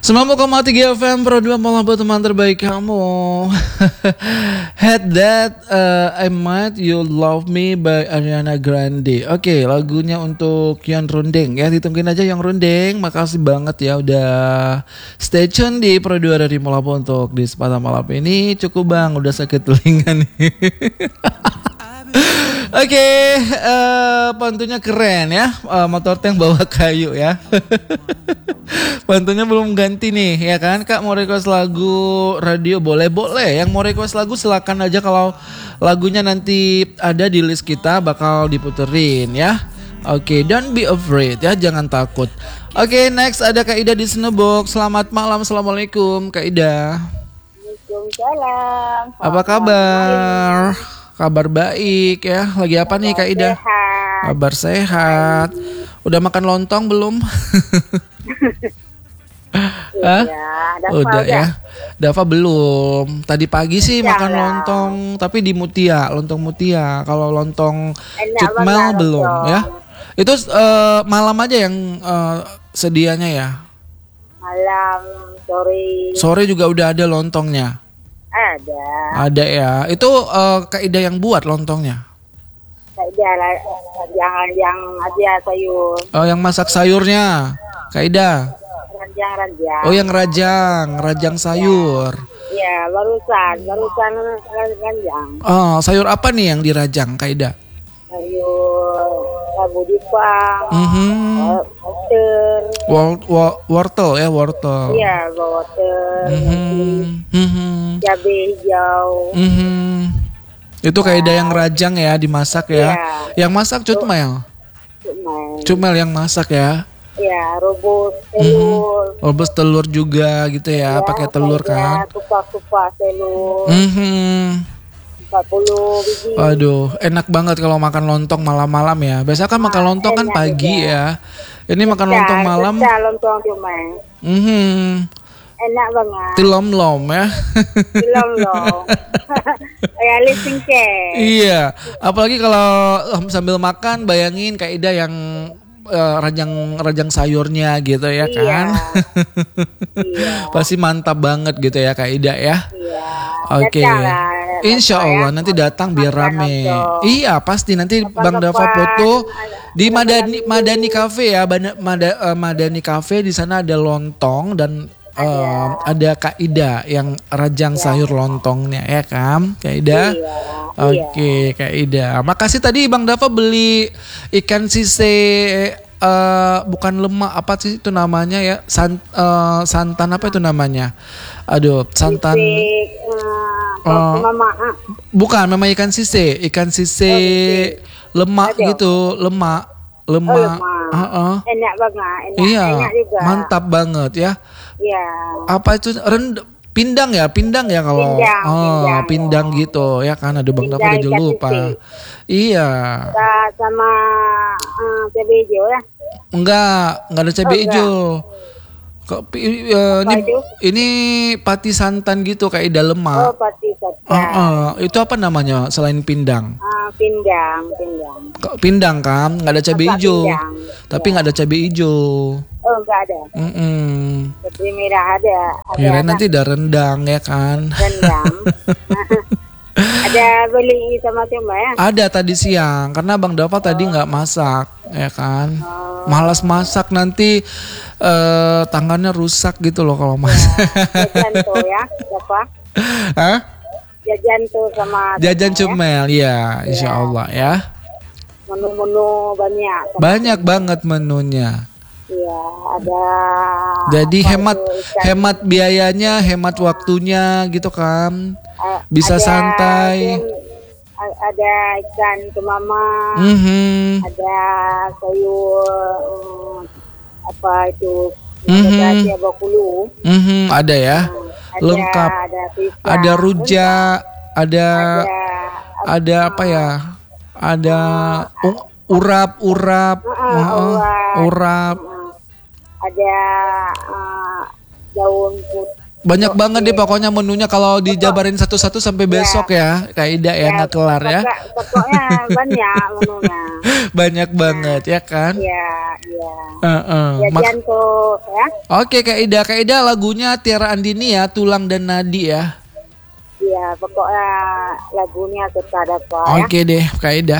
90,3 FM Pro 2 malam buat teman terbaik kamu. Had That I Might You Love Me by Ariana Grande. Oke, lagunya untuk Yang Rundeng ya. Ditungguin aja Yang Rundeng. Makasih banget ya udah stay tune di Pro 2 dari Molapo untuk di sepatah malam ini. Cukup bang, udah sakit telinga nih. Oke, pantunya keren ya, motor tank bawa kayu ya. Pantunya belum ganti nih ya kan. Kak mau request lagu radio boleh. Yang mau request lagu silakan aja, kalau lagunya nanti ada di list kita bakal diputerin ya. Oke, don't be afraid ya, jangan takut. Oke, next ada Kak Ida di Snowbox. Selamat malam, assalamualaikum Kak Ida. Waalaikumsalam. Apa kabar? Kabar baik ya. Lagi apa nih Kak Ida? Sehat. Kabar sehat. Udah makan lontong belum? Udah ya. Dava belum. Tadi pagi sih makan lontong, tapi di Mutia, lontong Mutia. Kalau lontong Cukmel belum ya. Itu malam aja yang sedianya ya. Malam, sore. Sore juga udah ada lontongnya. Ada ya. Itu Kak Ida yang buat lontongnya? Kak Ida yang ada sayur. Oh, yang masak sayurnya Kak Ida. Ranjang. Oh, yang rajang sayur. Iya, barusan ranjang. Oh, sayur apa nih yang dirajang Kak Ida? Sayur labu dipang. Wortel ya, wortel. Iya, wortel. Cabai hijau. Itu Kak Ida yang rajang ya, dimasak ya. Yang masak Cukmel. Cukmel yang masak ya. Ya, rebus telur. Rebus telur juga gitu ya, pakai telur kan. Kupas telur. 40 biji. Aduh, enak banget kalau makan lontong malam-malam ya. Biasa kan makan lontong kan pagi ya. Ini makan lontong malam. Lontong cuma. Enak banget. Tilom-lom ya. Tilom-lom. Ya listing cek. Iya, apalagi kalau sambil makan bayangin Kak Ida yang rajang sayurnya gitu ya kan. Iya. Pasti mantap banget gitu ya Kak Ida ya. Iya. Oke. Insya Allah nanti datang biar rame. Iya pasti nanti Bang Dava foto di Madani Cafe ya. Madani Cafe, di sana ada lontong dan ada Kak Ida yang rajang sayur lontongnya ya kan Kak Ida. Oke, Kak Ida. Makasih tadi Bang Dava beli ikan sise bukan lemak, apa sih itu namanya ya? Santan apa itu namanya? Aduh, santan. Bukan, memang ikan sise lemak gitu, lemak. Enak banget, iya, enak juga. mantap banget ya. Iya. Apa itu pindang ya kalau pindang gitu ya kan. Aduh Bang Dava jadi lupa. Iya. Sama cabai hijau ya? Enggak ada cabai hijau. Ini pati santan gitu kayak Ida lemak. Oh, pati santan. Itu apa namanya selain pindang? Pindang kan, nggak ada cabai hijau. Tapi nggak ada cabai hijau. Oh, nggak ada. Cabai merah ada. Kirain nanti ada rendang ya kan? Rendang. Ada beli sama cuma ya? Ada tadi siang, karena Bang Dava tadi nggak masak ya kan? Malas masak nanti tangannya rusak gitu loh kalau masak. Jajan tuh ya, Dava? Hah? Jajan tuh sama jajan Cukmel ya, insya Allah ya. Menu-menu banyak. Banyak banget menunya. Iya, ada. Jadi hemat biayanya, hemat waktunya gitu kan. Bisa santai. Ada ikan kemama. Ada sayur apa itu? Ada bakulu. Ada ya. Lengkap. Ada rujak, ada apa ya? Ada urap. Ada daun Banyak banget deh pokoknya menunya kalau dijabarin satu-satu sampai besok ya. Kak Ida ya nggak kelar ya. Pokoknya banyak menunya. Banyak banget ya kan? Iya. Jadian tuh ya. Oke Kak Ida lagunya Tiara Andini ya, Tulang dan Nadi ya. Iya, pokoknya lagunya kita dapat. Oke deh Kak Ida.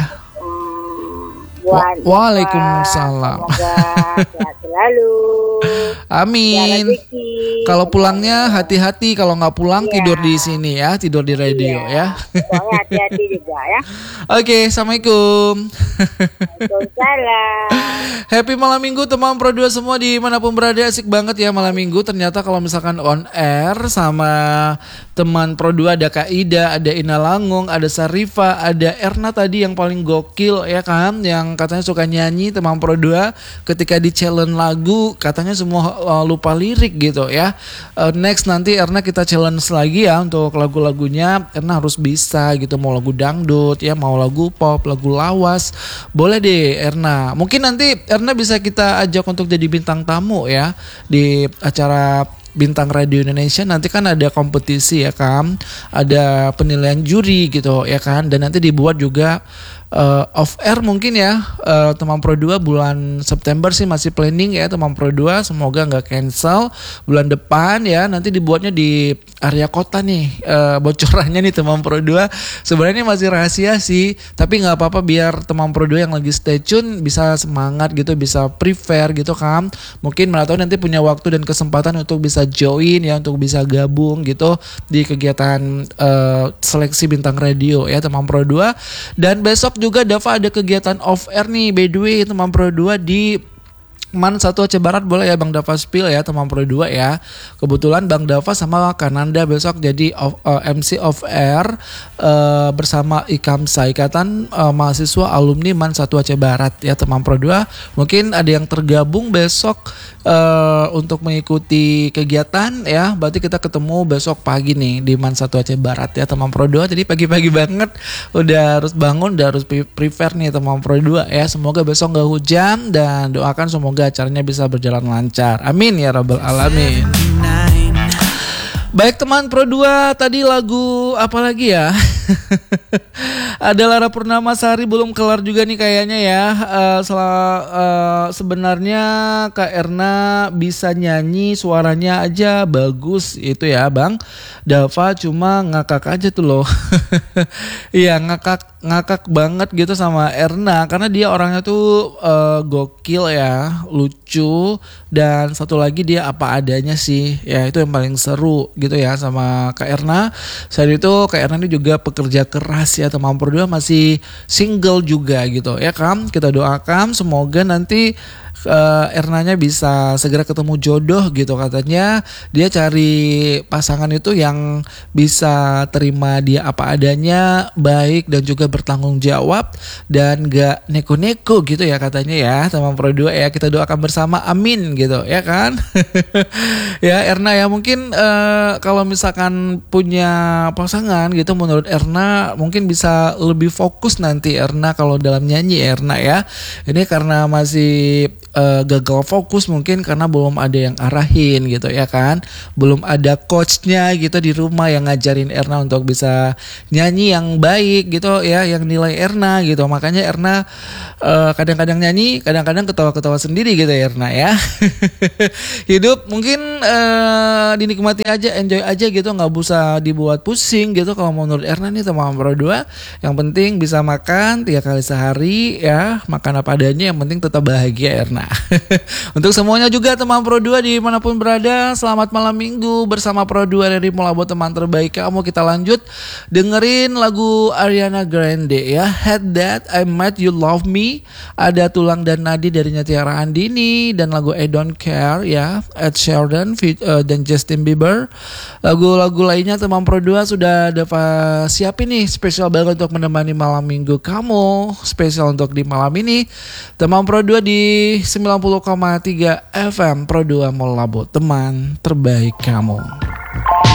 Waalaikumsalam. Semoga sehat selalu. Amin. Kalau pulangnya hati-hati, kalau nggak pulang tidur di sini ya, tidur di radio ya. Pokoknya hati-hati juga ya. Oke, assalamualaikum. Waalaikumsalam. Happy malam minggu teman Pro 2 semua dimanapun berada, asik banget ya malam minggu. Ternyata kalau misalkan on air sama teman Pro 2 ada Kak Ida, ada Ina Langung, ada Sarifa, ada Erna tadi yang paling gokil ya kan, yang katanya suka nyanyi teman Pro 2 ketika di challenge lagu katanya semua lupa lirik gitu ya. Next nanti Erna kita challenge lagi ya untuk lagu-lagunya. Erna harus bisa gitu, mau lagu dangdut ya, mau lagu pop, lagu lawas. Boleh deh Erna. Mungkin nanti Erna bisa kita ajak untuk jadi bintang tamu ya di acara Bintang Radio Indonesia. Nanti kan ada kompetisi ya kan, ada penilaian juri gitu ya kan, dan nanti dibuat juga off air mungkin ya. Teman Pro 2 bulan September sih masih planning ya teman Pro 2, semoga nggak cancel bulan depan ya. Nanti dibuatnya di area kota nih, bocorannya nih teman Pro 2 sebenarnya masih rahasia sih, tapi nggak apa-apa biar teman Pro 2 yang lagi stay tune bisa semangat gitu, bisa prepare gitu kan. Mungkin mana tahu nanti punya waktu dan kesempatan untuk bisa join ya, untuk bisa gabung gitu di kegiatan seleksi bintang radio ya teman Pro 2. Dan besok juga Dava ada kegiatan off air nih, by the way teman Pro 2 di Man 1 Aceh Barat. Boleh ya Bang Dava spill ya teman Pro 2 ya. Kebetulan Bang Dava sama Kananda besok jadi MC off air bersama IKAMSA, Ikatan Mahasiswa Alumni Man 1 Aceh Barat ya teman Pro 2. Mungkin ada yang tergabung besok untuk mengikuti kegiatan ya. Berarti kita ketemu besok pagi nih di Man 1 Aceh Barat ya teman Pro 2. Jadi pagi-pagi banget udah harus bangun, udah harus prepare nih teman Pro 2 ya. Semoga besok gak hujan dan doakan semoga acaranya bisa berjalan lancar. Amin ya rabbal alamin. Baik teman Pro 2, tadi lagu apa lagi ya? Ada Lara Purnamasari belum kelar juga nih kayaknya ya. Sebenarnya Kak Erna bisa nyanyi, suaranya aja bagus itu ya Bang Dava, cuma ngakak aja tuh loh. Iya ngakak banget gitu sama Erna, karena dia orangnya tuh gokil ya, lucu, dan satu lagi dia apa adanya sih ya, itu yang paling seru gitu ya sama Kak Erna. Saat itu Kak Erna ini juga pekerja keras ya teman Pro 2, masih single juga gitu ya kan. Kita doakan semoga nanti Ernanya bisa segera ketemu jodoh gitu. Katanya dia cari pasangan itu yang bisa terima dia apa adanya, baik dan juga bertanggung jawab dan gak neko-neko gitu ya katanya ya teman Pro 2 ya. Kita doakan bersama, amin gitu ya kan. Ya Erna ya, mungkin kalau misalkan punya pasangan gitu, menurut Erna mungkin bisa lebih fokus nanti Erna kalau dalam nyanyi Erna ya. Ini karena masih gagal fokus mungkin karena belum ada yang arahin gitu ya kan, belum ada coachnya gitu di rumah yang ngajarin Erna untuk bisa nyanyi yang baik gitu ya, yang nilai Erna gitu. Makanya Erna kadang-kadang nyanyi, kadang-kadang ketawa-ketawa sendiri gitu ya Erna ya. Hidup mungkin dinikmati aja, enjoy aja gitu, nggak usah dibuat pusing gitu. Kalau menurut Erna nih teman Pro 2, yang penting bisa makan 3 kali sehari ya, makan apa adanya, yang penting tetap bahagia Erna. Untuk semuanya juga teman Pro 2 dimanapun berada, selamat malam minggu bersama Pro 2 dari Mola buat teman terbaik kamu. Kita lanjut dengerin lagu Ariana Grande ya, Had That I Met You Love Me. Ada Tulang dan Nadi dari Tiara Andini, dan lagu I Don't Care ya, Ed Sheeran dan Justin Bieber. Lagu-lagu lainnya teman Pro 2 sudah dapat siapin nih, spesial banget untuk menemani malam minggu kamu, spesial untuk di malam ini teman Pro 2 di 90,3 FM Pro 2 Mola buat teman terbaik kamu.